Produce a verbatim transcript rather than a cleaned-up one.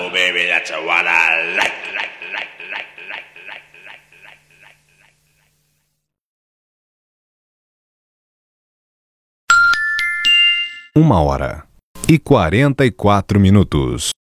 Oh baby, that's what I like, like, like, like, like, like, like, like, like. Uma hora e quarenta e quatro minutos.